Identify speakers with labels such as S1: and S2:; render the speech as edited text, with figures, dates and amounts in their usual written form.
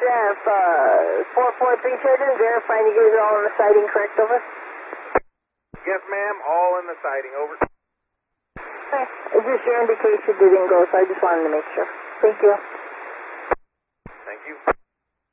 S1: have 443 children, verifying you guys are all in the sighting, correct, over?
S2: Yes, ma'am, all in the sighting, over.
S1: Okay. It's just your indication didn't go, so I just wanted to make sure. Thank you.